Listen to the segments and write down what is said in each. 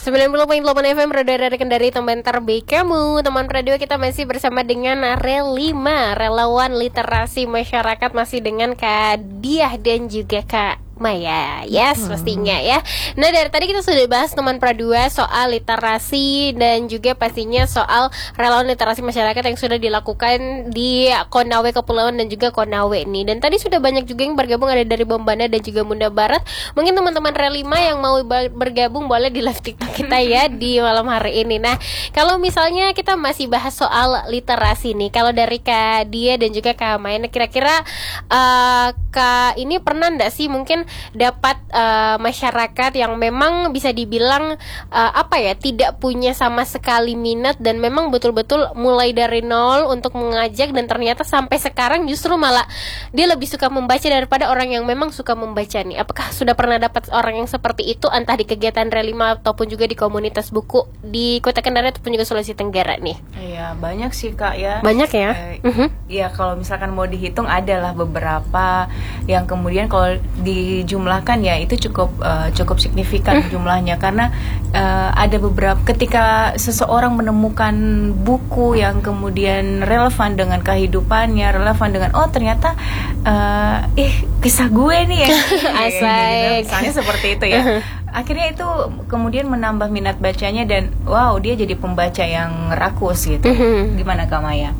90.8 FM Radio Kendari, teman terbaik kamu. Teman radio kita masih bersama dengan Relima, relawan literasi masyarakat, masih dengan Kak Diah dan juga Kak Maya, yes pastinya ya. Nah dari tadi kita sudah bahas teman pradua soal literasi dan juga pastinya soal relawan literasi masyarakat yang sudah dilakukan di Konawe Kepulauan dan juga Konawe nih. Dan tadi sudah banyak juga yang bergabung, ada dari Bombana dan juga Munda Barat. Mungkin teman-teman Relima yang mau bergabung boleh di live TikTok kita ya di malam hari ini. Nah kalau misalnya kita masih bahas soal literasi nih, kalau dari Kak Dia dan juga Kak Maya, kira-kira Kak ini pernah enggak sih mungkin dapat masyarakat yang memang bisa dibilang tidak punya sama sekali minat dan memang betul-betul mulai dari nol untuk mengajak, dan ternyata sampai sekarang justru malah dia lebih suka membaca daripada orang yang memang suka membaca nih. Apakah sudah pernah dapat orang yang seperti itu, entah di kegiatan Relima ataupun juga di komunitas buku di Kota Kendari ataupun juga Sulawesi Tenggara nih? Iya, banyak sih Kak ya. Banyak ya? Ya kalau misalkan mau dihitung adalah beberapa yang kemudian kalau dijumlahkan ya itu cukup signifikan jumlahnya, karena ada beberapa ketika seseorang menemukan buku yang kemudian relevan dengan kehidupannya, relevan dengan ternyata kisah gue nih ya. Asik. Misalnya seperti itu ya. Akhirnya itu kemudian menambah minat bacanya dan wow, dia jadi pembaca yang rakus gitu. Gimana Kak Maya?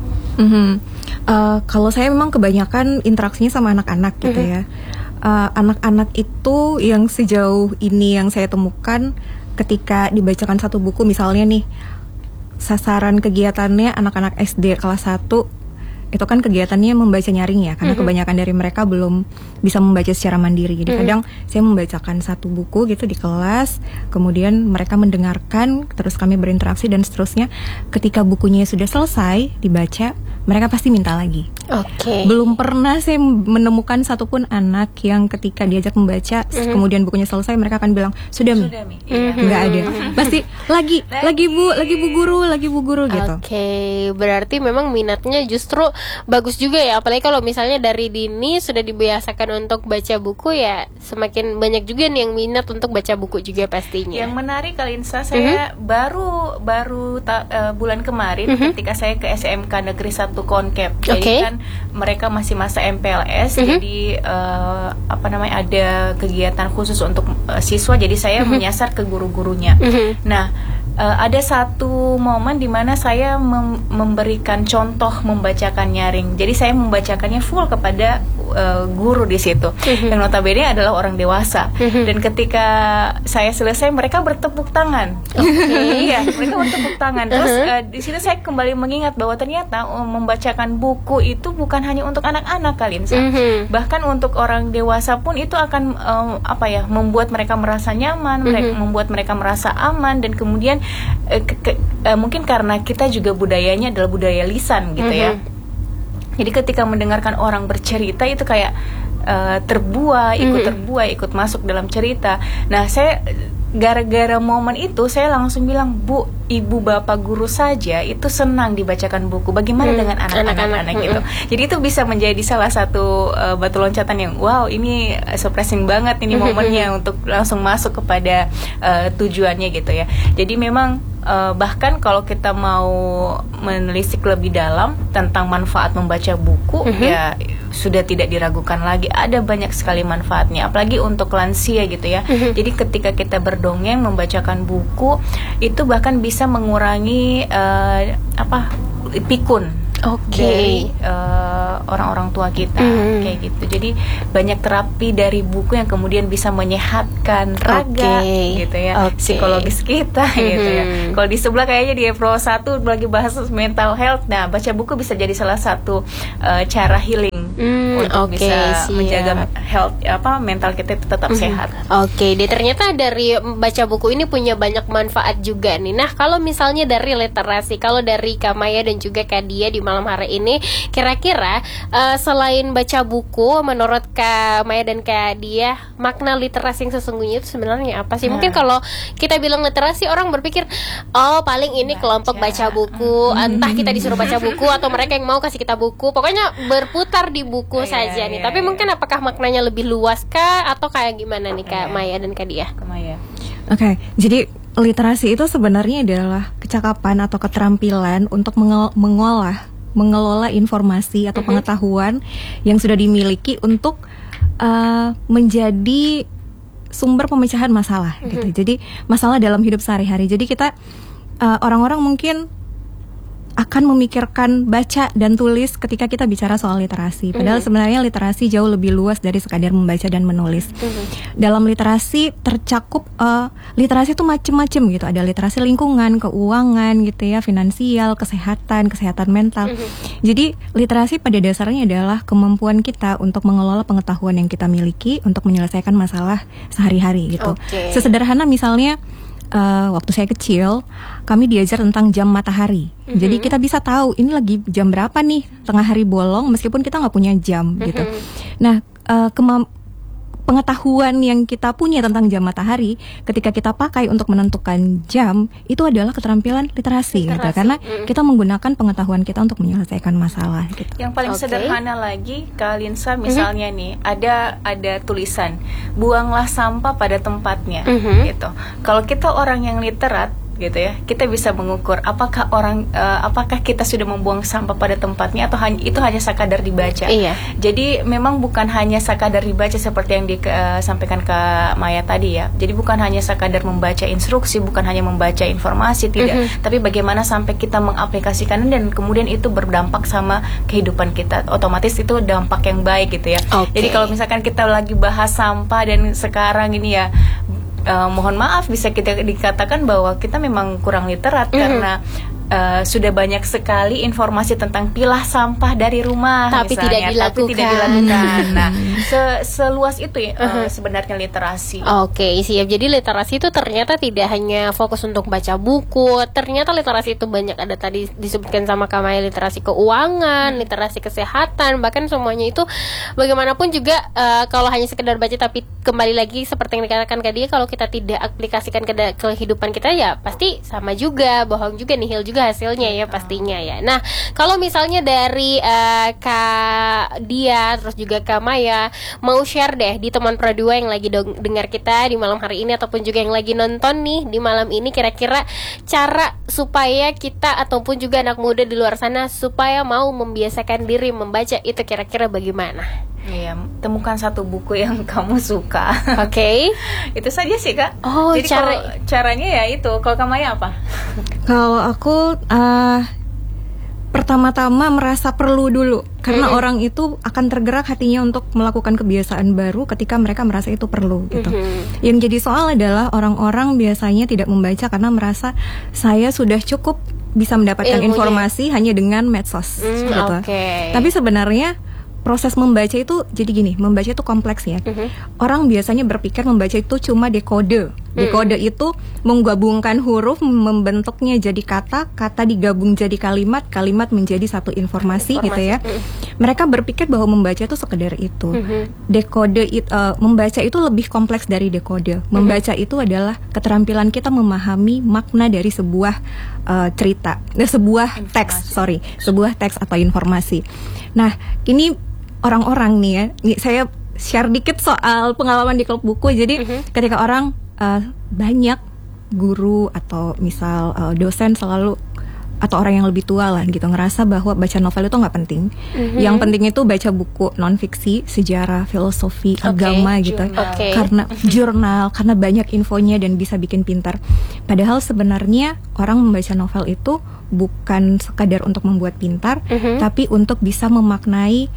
Kalau saya memang kebanyakan interaksinya sama anak-anak gitu ya. Anak-anak itu yang sejauh ini yang saya temukan ketika dibacakan satu buku, misalnya nih sasaran kegiatannya anak-anak SD kelas 1, itu kan kegiatannya membaca nyaring ya, karena kebanyakan dari mereka belum bisa membaca secara mandiri. Jadi kadang saya membacakan satu buku gitu di kelas, kemudian mereka mendengarkan, terus kami berinteraksi dan seterusnya. Ketika bukunya sudah selesai dibaca, mereka pasti minta lagi. Belum pernah saya menemukan satupun anak yang ketika diajak membaca kemudian bukunya selesai mereka akan bilang sudah Mi. Nggak ada. Pasti lagi bu guru gitu. Berarti memang minatnya justru bagus juga ya, apalagi kalau misalnya dari dini sudah dibiasakan untuk baca buku ya, semakin banyak juga nih yang minat untuk baca buku juga pastinya. Yang menarik Kalinsa, saya baru bulan kemarin ketika saya ke SMK Negeri 1 Konkep. Jadi kan mereka masih masa MPLS, jadi ada kegiatan khusus untuk siswa, jadi saya menyasar ke guru-gurunya. Nah, ada satu momen di mana saya memberikan contoh membacakan nyaring. Jadi saya membacakannya full kepada guru di situ. Yang notabene adalah orang dewasa. Dan ketika saya selesai, mereka bertepuk tangan. Iya, mereka bertepuk tangan. Terus di situ saya kembali mengingat bahwa ternyata membacakan buku itu bukan hanya untuk anak-anak kalian. Bahkan untuk orang dewasa pun itu akan membuat mereka merasa nyaman, membuat mereka merasa aman, dan kemudian mungkin karena kita juga budayanya adalah budaya lisan gitu ya. Jadi ketika mendengarkan orang bercerita itu kayak ikut masuk dalam cerita. Nah, saya gara-gara momen itu saya langsung bilang, Bu, ibu bapak guru saja itu senang dibacakan buku, bagaimana dengan anak-anak gitu. Jadi itu bisa menjadi salah satu batu loncatan yang wow, ini surprising banget ini momennya untuk langsung masuk kepada tujuannya gitu ya. Jadi memang bahkan kalau kita mau menelisik lebih dalam tentang manfaat membaca buku, ya sudah tidak diragukan lagi, ada banyak sekali manfaatnya, apalagi untuk lansia gitu ya. Jadi ketika kita berdongeng membacakan buku itu bahkan bisa mengurangi pikun dari orang-orang tua kita, kayak gitu. Jadi banyak terapi dari buku yang kemudian bisa menyehatkan raga gitu ya, psikologis kita gitu ya. Kalau di sebelah kayaknya di Pro 1 lagi bahas mental health. Nah, baca buku bisa jadi salah satu cara healing untuk bisa menjaga health mental kita itu tetap sehat. Dan ternyata dari baca buku ini punya banyak manfaat juga nih. Nah, kalau misalnya dari literasi, kalau dari Kak Maya dan juga Kak Dia di malam hari ini, kira-kira selain baca buku, menurut Kak Maya dan Kak Dia, makna literasi yang sesungguhnya itu sebenarnya apa sih? Mungkin kalau kita bilang literasi, orang berpikir paling ini kelompok baca buku, entah kita disuruh baca buku atau mereka yang mau kasih kita buku, pokoknya berputar di buku saja nih. Tapi mungkin apakah maknanya lebih luas kah atau kayak gimana nih Kak Maya dan Kak Dia? Kak Maya. Jadi Literasi itu sebenarnya adalah kecakapan atau keterampilan untuk mengelola informasi atau pengetahuan yang sudah dimiliki untuk menjadi sumber pemecahan masalah gitu. Jadi masalah dalam hidup sehari-hari. Jadi kita orang-orang mungkin akan memikirkan baca dan tulis ketika kita bicara soal literasi. Padahal sebenarnya literasi jauh lebih luas dari sekadar membaca dan menulis. Dalam literasi tercakup literasi itu macam-macam gitu. Ada literasi lingkungan, keuangan gitu ya, finansial, kesehatan mental. Jadi literasi pada dasarnya adalah kemampuan kita untuk mengelola pengetahuan yang kita miliki untuk menyelesaikan masalah sehari-hari gitu. Sesederhana misalnya waktu saya kecil, kami diajar tentang jam matahari. Jadi kita bisa tahu ini lagi jam berapa nih, tengah hari bolong, meskipun kita nggak punya jam gitu. Nah, pengetahuan yang kita punya tentang jam matahari ketika kita pakai untuk menentukan jam itu adalah keterampilan literasi. Gitu, karena kita menggunakan pengetahuan kita untuk menyelesaikan masalah gitu. Yang paling sederhana lagi, Kak Linsa, misalnya nih ada tulisan buanglah sampah pada tempatnya gitu. Kalau kita orang yang literat gitu ya, kita bisa mengukur apakah kita sudah membuang sampah pada tempatnya atau itu hanya sekadar dibaca. Jadi memang bukan hanya sekadar dibaca seperti yang disampaikan Kak Maya tadi ya. Jadi bukan hanya sekadar membaca instruksi, bukan hanya membaca informasi, tidak. Tapi bagaimana sampai kita mengaplikasikannya dan kemudian itu berdampak sama kehidupan kita. Otomatis itu dampak yang baik gitu ya. Jadi kalau misalkan kita lagi bahas sampah dan sekarang ini ya, mohon maaf bisa kita dikatakan bahwa kita memang kurang literat karena sudah banyak sekali informasi tentang pilah sampah dari rumah tapi misalnya, tidak dilakukan. Nah, seluas itu sebenarnya literasi. Siap. Jadi literasi itu ternyata tidak hanya fokus untuk baca buku. Ternyata literasi itu banyak, ada tadi disebutkan sama Kak Maya, literasi keuangan, literasi kesehatan, bahkan semuanya itu bagaimanapun juga kalau hanya sekedar baca tapi kembali lagi seperti yang dikatakan Kak Dia, kalau kita tidak aplikasikan ke kehidupan kita ya pasti sama juga, bohong juga, nihil juga hasilnya ya pastinya ya. Nah, kalau misalnya dari Kak Dia terus juga Kak Maya mau share deh di teman Pro 2 yang lagi dengar kita di malam hari ini ataupun juga yang lagi nonton nih di malam ini, kira-kira cara supaya kita ataupun juga anak muda di luar sana supaya mau membiasakan diri membaca itu kira-kira bagaimana? Iya, temukan satu buku yang kamu suka. Itu saja sih Kak. Jadi caranya ya itu. Kalau Kak Maya apa? Kalau aku pertama-tama merasa perlu dulu, karena orang itu akan tergerak hatinya untuk melakukan kebiasaan baru ketika mereka merasa itu perlu gitu. Yang jadi soal adalah orang-orang biasanya tidak membaca karena merasa saya sudah cukup bisa mendapatkan informasi hanya dengan medsos gitu. Tapi sebenarnya proses membaca itu jadi gini, membaca itu kompleks ya. Orang biasanya berpikir membaca itu cuma dekode. Dekode itu menggabungkan huruf, membentuknya jadi kata, kata digabung jadi kalimat, kalimat menjadi satu informasi gitu ya. Mereka berpikir bahwa membaca itu sekedar itu. Dekode membaca itu lebih kompleks dari dekode. Membaca itu adalah keterampilan kita memahami makna dari sebuah cerita, sebuah teks atau informasi. Nah, ini orang-orang nih ya, saya share dikit soal pengalaman di klub buku. Jadi ketika orang banyak guru atau misal dosen selalu atau orang yang lebih tua lah gitu ngerasa bahwa baca novel itu nggak penting. Yang penting itu baca buku non-fiksi, sejarah, filosofi, agama gitu. Karena jurnal, karena banyak infonya dan bisa bikin pintar. Padahal sebenarnya orang membaca novel itu bukan sekadar untuk membuat pintar, tapi untuk bisa memaknai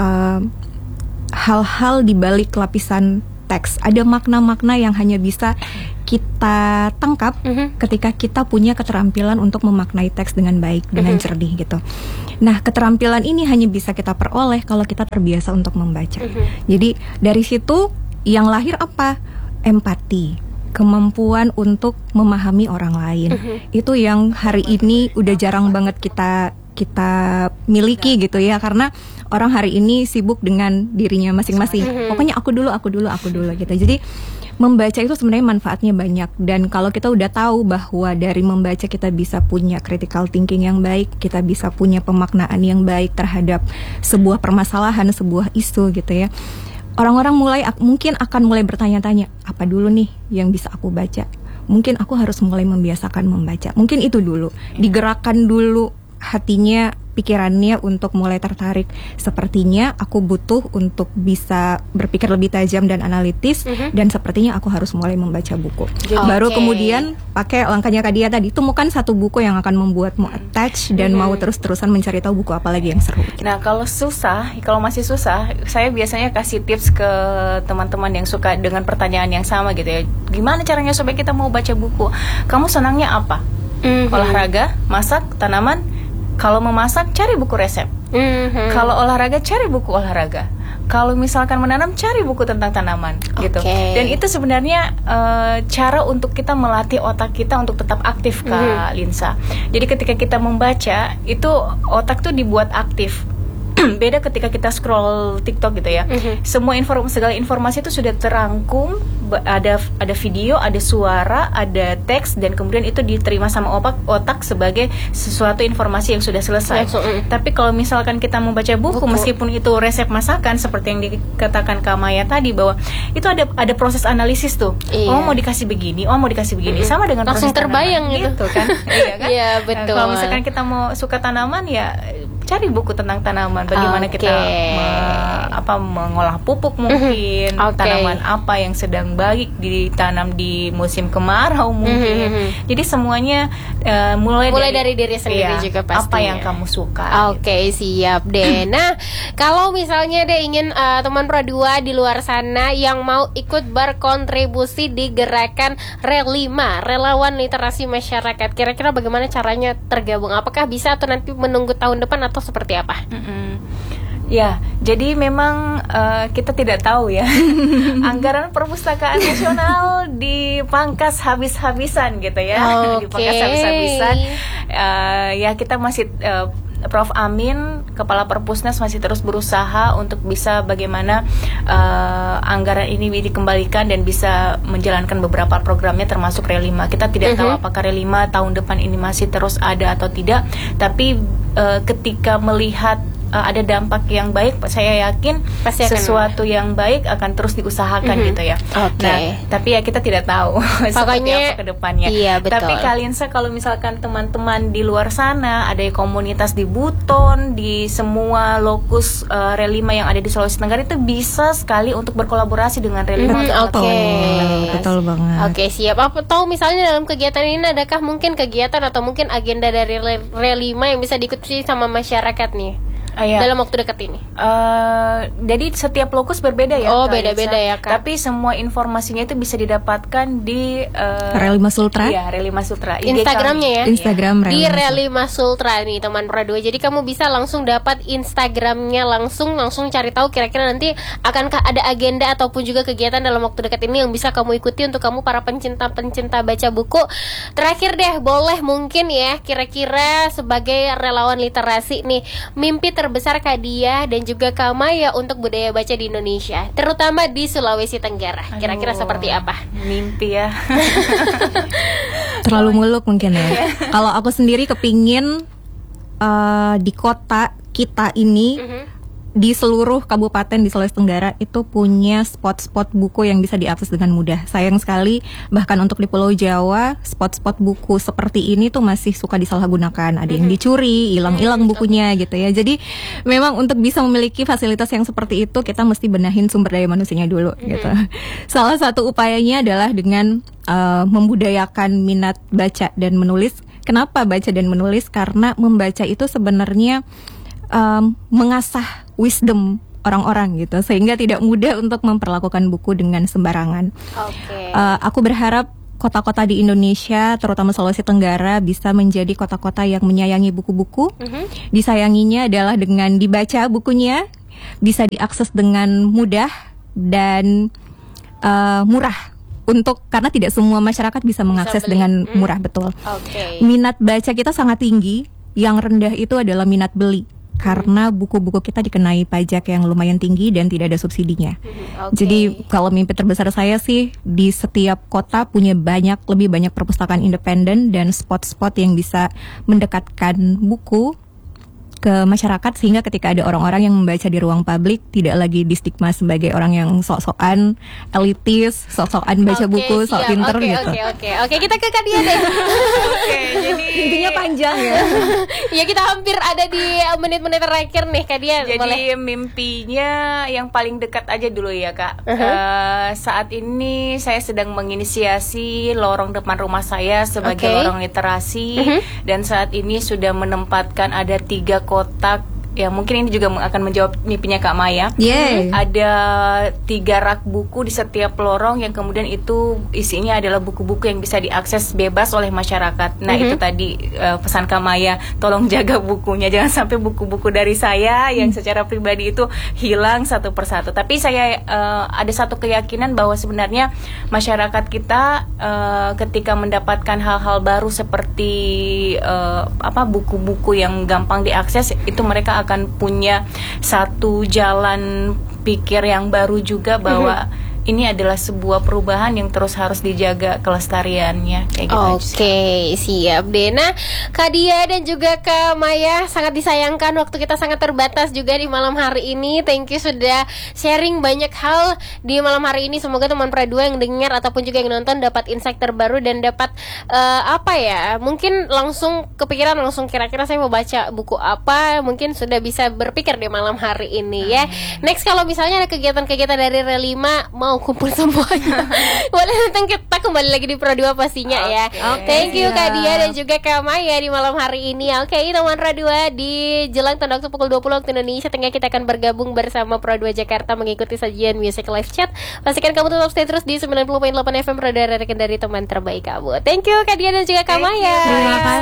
hal-hal di balik lapisan teks. Ada makna-makna yang hanya bisa kita tangkap ketika kita punya keterampilan untuk memaknai teks dengan baik, dengan cerdik gitu. Nah, keterampilan ini hanya bisa kita peroleh kalau kita terbiasa untuk membaca. Jadi dari situ yang lahir apa? Empati, kemampuan untuk memahami orang lain. Itu yang hari ini udah jarang banget kita miliki gitu ya, karena orang hari ini sibuk dengan dirinya masing-masing. Pokoknya aku dulu gitu. Jadi membaca itu sebenarnya manfaatnya banyak, dan kalau kita udah tahu bahwa dari membaca kita bisa punya critical thinking yang baik, kita bisa punya pemaknaan yang baik terhadap sebuah permasalahan, sebuah isu gitu ya. Orang-orang mungkin akan mulai bertanya-tanya, apa dulu nih yang bisa aku baca? mungkin aku harus mulai membiasakan membaca. Mungkin itu dulu, digerakkan dulu hatinya, pikirannya untuk mulai tertarik. Sepertinya aku butuh untuk bisa berpikir lebih tajam dan analitis, dan sepertinya aku harus mulai membaca buku. Baru kemudian pakai langkahnya Kak Dia tadi, temukan satu buku yang akan membuatmu attach dan mau terus-terusan mencari tahu buku apa lagi yang seru. Nah, kalau masih susah, saya biasanya kasih tips ke teman-teman yang suka dengan pertanyaan yang sama gitu ya. Gimana caranya supaya kita mau baca buku? Kamu senangnya apa? Olahraga, masak, tanaman. Kalau memasak, cari buku resep. Kalau olahraga, cari buku olahraga. Kalau misalkan menanam, cari buku tentang tanaman, gitu. Dan itu sebenarnya cara untuk kita melatih otak kita untuk tetap aktif, Kak Linsa. Jadi ketika kita membaca, itu otak tuh dibuat aktif. Beda ketika kita scroll TikTok gitu ya. Segala informasi itu sudah terangkum, ada video, ada suara, ada teks, dan kemudian itu diterima sama otak sebagai sesuatu informasi yang sudah selesai. Tapi kalau misalkan kita membaca buku, meskipun itu resep masakan seperti yang dikatakan Kak Maya tadi, bahwa itu ada proses analisis tuh. Oh, mau dikasih begini, sama dengan langsung proses terbayang tanaman, gitu kan. Iya kan? Iya, betul. Kalau misalkan kita mau suka tanaman, ya cari buku tentang tanaman, bagaimana kita mengolah pupuk mungkin, tanaman apa yang sedang baik ditanam di musim kemarau mungkin. Jadi semuanya mulai dari diri sendiri juga pastinya. Apa yang kamu suka. Siap deh. Nah, kalau misalnya deh ingin teman Pro 2 di luar sana yang mau ikut berkontribusi di gerakan REL5, Relawan Literasi Masyarakat, kira-kira bagaimana caranya tergabung? Apakah bisa atau nanti menunggu tahun depan atau seperti apa? Ya, jadi memang kita tidak tahu ya. Anggaran perpustakaan nasional dipangkas habis-habisan gitu ya. Dipangkas habis-habisan. Ya kita masih Prof. Amin, Kepala Perpusnas masih terus berusaha untuk bisa bagaimana anggaran ini dikembalikan dan bisa menjalankan beberapa programnya termasuk REL5. Kita tidak tahu apakah REL5 tahun depan ini masih terus ada atau tidak. Tapi ketika melihat ada dampak yang baik, saya yakin pasti sesuatu yang baik akan terus diusahakan gitu ya. Nah, tapi ya kita tidak tahu seperti apa ke depannya. Tapi Kalinsa, kalau misalkan teman-teman di luar sana ada komunitas di Buton, di semua lokus REL5 yang ada di Sulawesi Tenggara, itu bisa sekali untuk berkolaborasi dengan REL5. Betul banget. Siap. Apa tahu misalnya dalam kegiatan ini adakah mungkin kegiatan atau mungkin agenda dari REL5 yang bisa diikuti sama masyarakat nih? Dalam waktu dekat ini. Jadi setiap lokus berbeda ya. Beda-beda ya, Kak. Tapi semua informasinya itu bisa didapatkan di REL5 Sultra. Iya, REL5 Sultra. Instagramnya ya. Instagram di REL5 Sultra nih teman Pro 2. Jadi kamu bisa langsung dapat Instagramnya langsung cari tahu kira-kira nanti akankah ada agenda ataupun juga kegiatan dalam waktu dekat ini yang bisa kamu ikuti untuk kamu para pencinta baca buku. Terakhir deh, boleh mungkin ya kira-kira sebagai relawan literasi nih, mimpi terbesar Kak Dia dan juga Kak Maya untuk budaya baca di Indonesia, terutama di Sulawesi Tenggara. Kira-kira seperti apa? Mimpi ya. Terlalu muluk mungkin ya. Kalau aku sendiri kepingin di kota kita ini, di seluruh kabupaten di Sulawesi Tenggara itu punya spot-spot buku yang bisa diakses dengan mudah. Sayang sekali bahkan untuk di Pulau Jawa spot-spot buku seperti ini tuh masih suka disalahgunakan. Ada yang dicuri, hilang-hilang bukunya gitu ya. Jadi memang untuk bisa memiliki fasilitas yang seperti itu kita mesti benahin sumber daya manusianya dulu gitu. Salah satu upayanya adalah dengan membudayakan minat baca dan menulis. Kenapa baca dan menulis? Karena membaca itu sebenarnya mengasah wisdom orang-orang gitu, sehingga tidak mudah untuk memperlakukan buku dengan sembarangan. Aku berharap kota-kota di Indonesia, terutama Sulawesi Tenggara, bisa menjadi kota-kota yang menyayangi buku-buku. Disayanginya adalah dengan dibaca bukunya, bisa diakses dengan mudah dan murah. Karena tidak semua masyarakat bisa mengakses dengan murah, betul. Minat baca kita sangat tinggi, yang rendah itu adalah minat beli. Karena buku-buku kita dikenai pajak yang lumayan tinggi dan tidak ada subsidinya. Jadi kalau mimpi terbesar saya sih di setiap kota punya lebih banyak perpustakaan independen dan spot-spot yang bisa mendekatkan buku ke masyarakat, sehingga ketika ada orang-orang yang membaca di ruang publik tidak lagi distigma sebagai orang yang sok-sokan elitis, sok-sokan baca buku, sok pinter gitu. Oke, kita ke Kak Dia deh. Oke, jadi Intinya panjang ya. Ya kita hampir ada di menit-menit terakhir nih Kak Dia. jadi Boleh. mimpinya yang paling dekat aja dulu ya Kak. Saat ini saya sedang menginisiasi lorong depan rumah saya sebagai lorong literasi, dan saat ini sudah menempatkan ada 3 kotak. Ya mungkin ini juga akan menjawab mimpinya Kak Maya. Ada 3 rak buku di setiap lorong yang kemudian itu isinya adalah buku-buku yang bisa diakses bebas oleh masyarakat. Nah itu tadi pesan Kak Maya, tolong jaga bukunya, jangan sampai buku-buku dari saya yang secara pribadi itu hilang satu persatu. Tapi saya ada satu keyakinan bahwa sebenarnya masyarakat kita ketika mendapatkan hal-hal baru seperti buku-buku yang gampang diakses, itu mereka akan punya satu jalan pikir yang baru juga bahwa ini adalah sebuah perubahan yang terus harus dijaga kelestariannya kayak gitu. Oke, siap deh. Nah, Kak Dia dan juga Kak Maya, sangat disayangkan waktu kita sangat terbatas juga di malam hari ini. Thank you sudah sharing banyak hal di malam hari ini. Semoga teman Pra2 yang dengar ataupun juga yang nonton dapat insight terbaru dan dapat mungkin langsung kepikiran, langsung kira-kira saya mau baca buku apa, mungkin sudah bisa berpikir di malam hari ini ya. Next kalau misalnya ada kegiatan-kegiatan dari Relima mau kumpul semuanya, boleh datang, kita kembali lagi di Pro2 pastinya ya. Thank you Kak Dia dan juga Kak Maya di malam hari ini. Oke, teman Pro2 di jelang tanda waktu pukul 20 waktu Indonesia Tengah kita akan bergabung bersama Pro2 Jakarta mengikuti sajian Music Live Chat. Pastikan kamu tetap stay terus di 90.8 FM Pro2 dari teman terbaik kamu. Thank you Kak Dia dan juga Kak Maya. Terima kasih.